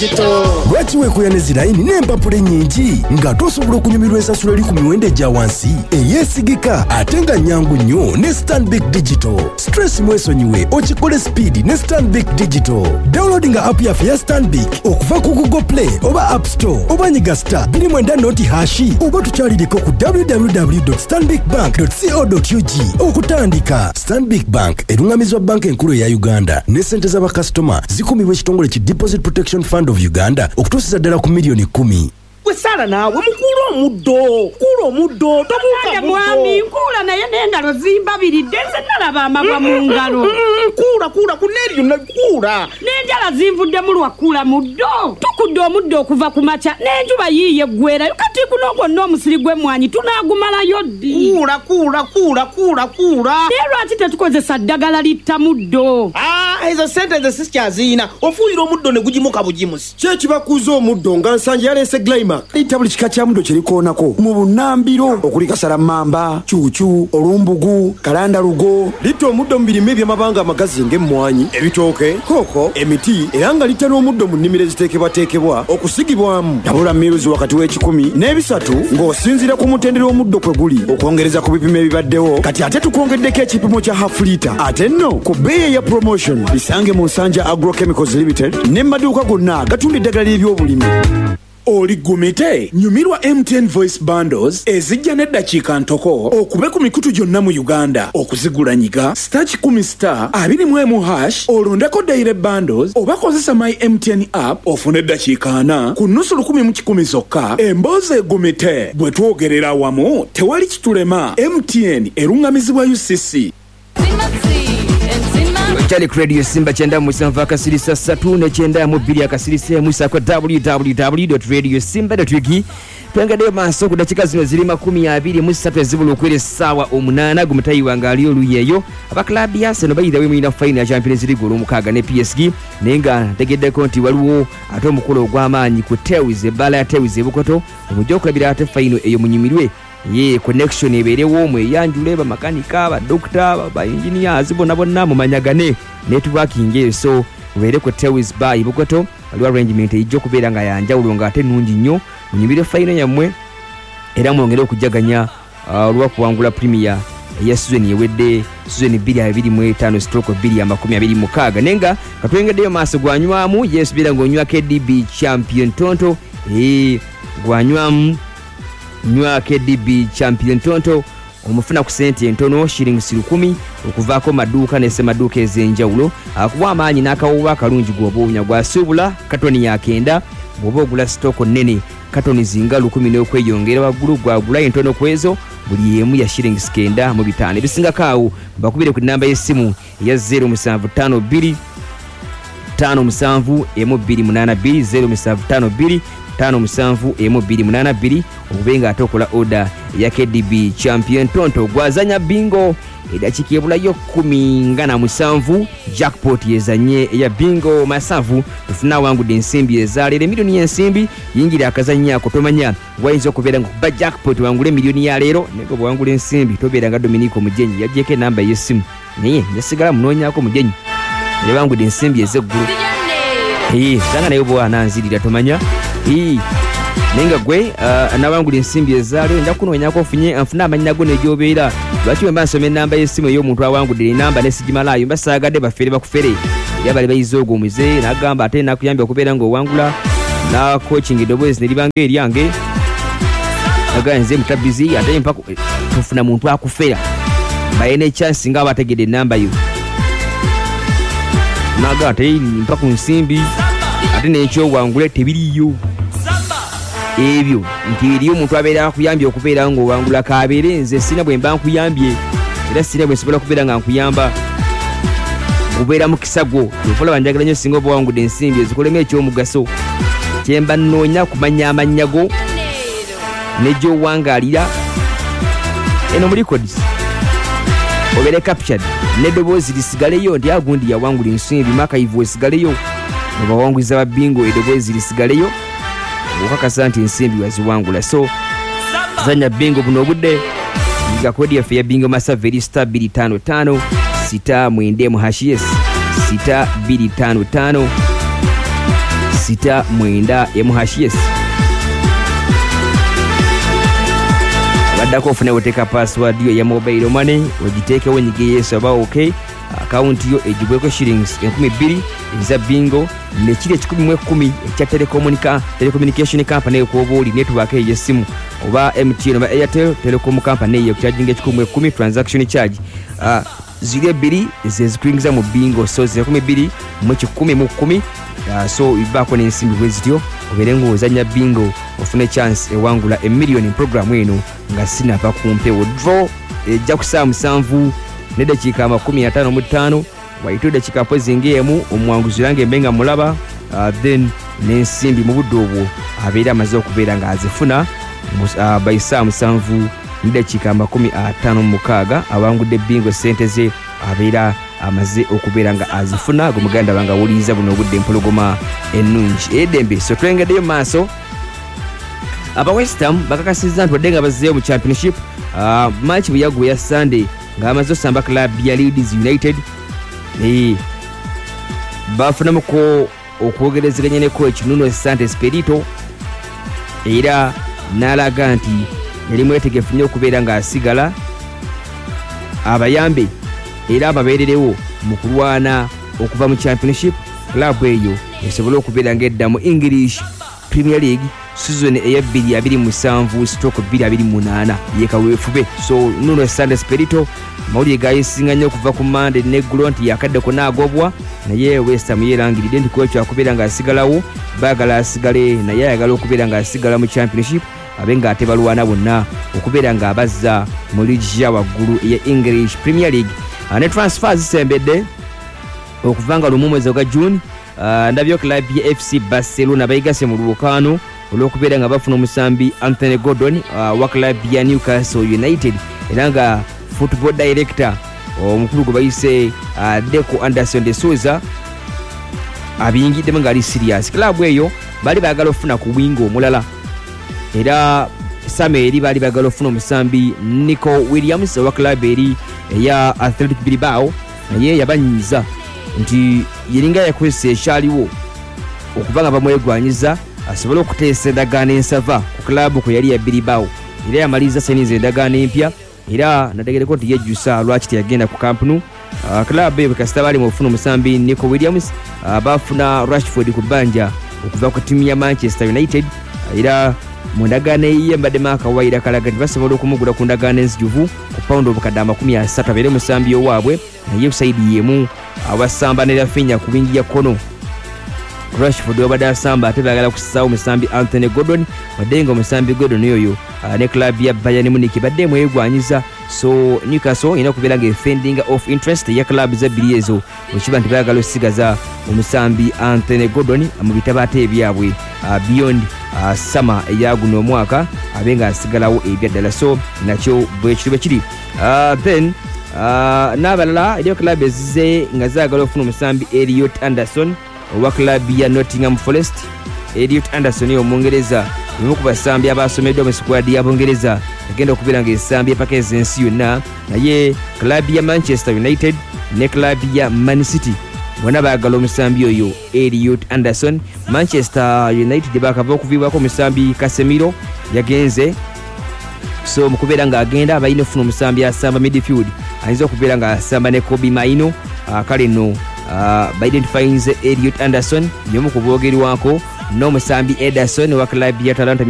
Digital. Lwaki weekuyanezi layini n'empapula ennyingi nga tosobola okunyumirwa ensasula eri ku miwendo egya wansi eyeesigika ate nga nnyangu nnyo ne Stanbic Digital. Stress mwesonyiwe okikole speed ne Stanbic Digital. Downloadinga app yaffe ya Stanbic okuva ku Google Play oba App Store oba nyiga star 2.9 hashi oba tukyalireko ku www.stanbicbank.co.ug okutandika. Stanbic Bank erungamizibwa banka enkulu eya Uganda ne ssente z'abakasitoma zikumibwa ekitongole ki Deposit Protection Fund of Uganda okutuusiza ddala ku milioni 10. Wesala naawe mukula omuddo tobuuka mwami nkula naye n'endalo zimbabiridde nze nalaba amagwa mu ngalo. Kula kuneriyo nakula n'enjala zinvuddemu lwakula muddo tukudde omuddo okuva ku makya n'enjuba yiiye eggwerayo kati kuno gwonna omusiri gw'emmwanyi tunaagumalayo ddi. Kula naye lwaki tetukozesa ddagala litta muddo? Ezo sente nze sikyaziina ofuuyira omuddo ne gugimuka bugimusi. Kyekibakuuza omuddo nga nsanja yaleese Glymax litta buli kika kya muddo kyerikoonako mu bunnambiro okuli kasalamamba, cuucu, olumbugu, kalandalugo. Litta omuddo mu birime eby'amabanga amagazi ng'emmwanyi, ebitooke, kooko, emiti era nga litta n'omuddo mu nnimiro eziteekebwateekebwa okusigibwamu. Tabula miruzi wakati w'ekikumi n'ebisatu ng'osinziira ku mutendera omuddo kwe guli okwongereza ku bipimo ebibaddewo. Kati ate tukwongeddeko ekipimo kya half litre ate nno ku bbeeyi eya promotion. Bisange mu Nsanja Agrochemicals Limited ne maduuka gonna gatunda eddagala ly'ebyobulimi. Oli gumite nyumirwa MTN Voice Bundles ezijja n'eddakiika ntoko okube ku mikutu gyonna mu Uganda okuzigula nyiga *10*21# olondeko daily bundles oba kozesa my MTN app ofune eddakiika 4 ku nusu 110 zokka. Emboozi egumite bwe twogerera awamu tewali kitulema. MTN erungamizibwa UCC. Chali Radio Simba chenda musanva akasirisa 3 ne chenda mu 2 akasirisa musa kwa www.radiosimba.org. Twengade maaso ku dakika zino ziri 23 ezibula okwera essaawa 8 gumutayi wange ali oluyeyo abaklabu ya Arsenal bayithawe mu final ya Champions League olw'omukaaga ne PSG nenga ntegeddeko nti waliwo ate omukolo ogw'amaanyi ku Tewis ebbala ya Tewis ebukoto omujja okulabira ate final eyo munyumirwe ye connection ebeerewo mweyanjule bamakanika badokita ba engineers bonna mumanyagane networking eyo. So ubeere ku Tewis by Bukoto waliwo arrangement ejja okubeera nga yanjawulo nga ate nnungi nnyo munyumire final yammwe era mwongere okujaganya olwa kuwangula premier eya season ewedde season 2025/2026 nenga katwengeddeyo maaso gwanywamu yesuubira ng'onywa KDB champion tonto gwanywamu nywa KDB champion tonto omufuna ku sente entono shillings 10 okuvaako maduuka nese maduuka ez'enjawulo akuwa amaanyi n'akawuwa akalungi gw'obuunya gwasuubula katoni ya 9 bw'oba ogula sitooko nnene katoni zinga 10 n'okweyongera waggulu gwagula entono ku ezo buli emu ya shillings 9 mu 5 ebisingako awo mbakubire ku nnamba y'essimu eya 0752 57 282 0752 okubenga ate okola order ya KDB champion tonto gwazanya bingo edakiika ebulayo 17 jackpot yezanye eya bingo masavu tufuna wangudde ensimbi ezaleero emiliyoni y'ensimbi yingira akazanya ako tomanya wayinza okubeera nga kuba jackpot wangule emiliyoni ya leero nego bwangula ensimbi tobeera nga Dominico Mujenyi yajjeko enamba y'essimu naye yasigala munoonyaako Mujenyi yabangudde ensimbi ez'eggulu sanga naye bwa ananzirira tomanya nenga gwe nabangula ensimbi ezaalo nja kunoonyako nfune amannya go negyobeera lwaki bwe mba nsoma ennamba y'essimu ey'omuntu awangudde enamba nesigimalayo mba saagadde bafere bakufere era bali bayiza ogwo omuze n'agamba ate nakuyambye okubeera ng'owangula na coaching eddoboozi ne libanga eryange nagaa nze mutabizi ate mpa tufuna muntu akufera baye n'echansi nga abategedde ennamba yo nagaa ate mpa ku nsimbi ate n'ekyowangula tebiriyo ebyo nti eriyo omuntu abeera akuyambye okubeera ng'owangula kabeere nze sina bwe mba nkuyambye era sina bwe nsobola kubeera nga nkuyamba gubeera mu kisa gwo okulaba njagala nnyo singa oba wangudde ensimbi ezikolemu ekyomugaso kyemba nnoonya kumanya amannya go n'egyowangaalira eno mu records obeere captured n'eddoboozi lisigaleyo nti agundi yawangula ensimbi makayivu esigaleyo obawanguliza ba bingo eddoboozi lisigaleyo okakasa nti ensimbi waziwangula. So zanya bingo buno obudde yiga kodi yaffe ya bingo masaveri *255 6 mwende mu hashes *255 6-9 baddako ofune oteeka password yo ya mobile money ogiteekewo enyige yesu aba okay akawunti yo egibweko shillings 2000 eza bingo nekiri 11 ekya telecommunication company ekwobooli network ey'essimu oba MTN oba Airtel Telecom company eyo kucharginga 10 transaction charge ziri ebbiri zezikuingiza mu bingo so 2000 mu 10 so ibako n'ensimbi bwe zityo obeere ng'ozannya bingo ofune chance ewangula $1,000,000 program eno nga sinava kumpewo draw ejja ku 7 n'eddakiika 55 wayita eddakiika mpozi ng'emu omuwanguzi orange embenga mulaba then n'ensimbi mu budde obwo abeera amaze okubeera ng'azifuna by 7 n'eddakiika 56 awangudde bingo sente ze abeera amaze okubeera nga azifuna gumuganda banga wuliza buno obudde empologoma ennungi eddembe so twengeddeyo maaso aba West Ham bakakasizza nti wadde nga bazzeeyo mu championship match bwe yaggwa ya Sunday ng'amaze osamba club ya Leeds United bafunamuko okwogerezeganya ne coach Nuno Santos Espirito era n'alaga nti yali mwetegefu nnyo okubeera ng'asigala abayambe era ababeererewo mu kulwana okuva mu championship club eyo esobole okubeera ng'edda mu English Premier League season eya 2027/2028 yekaweefube so Nuno Santos Espirito mawulire gayesinga nnyo okuva ku Monday neggulo nti yakaddeko n'agobwa naye West Ham yeerangiridde nti coach akubeera ng'asigalawo baagala asigale naye ayagala okubeera ng'asigala mu championship abe ng'ate balwana bonna okubeera ng'abazza mu liigi ya waggulu eya English Premier League ne transfer zisembedde okuva nga lumu mwezi gwa June ndabyo club ya FC Barcelona bayigase mu lwokaano olw'okubeera nga bafuna omusambi Anthony Gordon wa club ya Newcastle United era nga football director omukulu gwe bayise Deco Anderson de Souza abiyingiddemu ng'ali serious club eyo bali baagala ofuna ku wingo omulala era Samuel bali baagala ofuna omusambi Nico Williams wa club eri eya Athletic Bilbao naye yabanyiza nti yeringa yakozesa ekyaliwo okuba nga bamwegwanyiza asobole okuteesa endagaano ensava ku club kwe yali ya Bilbao era yamaliza seniza endagaano empya era nategereko nti yejjusa lwaki teyagenda ku Camp Nou club eyo kasita bali mu ofuna omusambi Nico Williams bafuna Rashford ku bbanja okuva ku ttiimu ya Manchester United era mu ndagaano eyiye mbadde maakawaira kalaga nti basobola okumugula ku ndagaano enzijuvu ku paundi obukadde 30 abeere musambi owaabwe naye Usaidi yemu awasamba ne Rafinha ku bingi ya kono Rashford wabadde asamba ate baagala kusaawo musambi Anthony Gordon wadde nga omusambi Gordon oyo ne club ya Bayern Munich badde mwegwanyiza so Newcastle ina okubeera nga defending of interest ya club za bbiri ezo wekiba nti baagala osigaza omusambi Anthony Gordon mu bitabo ate ebyabwe beyond summer eya guno omwaka abe nga asigalawo ebyaddala so nakyo bwe kiri then n'abalala eriyo club ezize nga zaagala okufuna omusambi Elliot Anderson owa club ya Nottingham Forest Elliot Anderson y'Omungereza emu ku basambi abasomeddwa mu squad y'Abongereza agenda okubeera ng'esambi epaka ez'ensi yonna naye club ya Manchester United ne club ya Man City bonna baagala omusambi oyo Elliot Anderson. Manchester United bakava okuviibwako omusambi Casemiro yagenze so mu kubeera ng'agenda balina ofuna omusambi asamba midfield ayinza okubeera ng'asamba ne Kobe Maino kale nno by-identifying Elliot Anderson y'omu ku boogerwako n'omusambi Ederson wa club ya Atalanta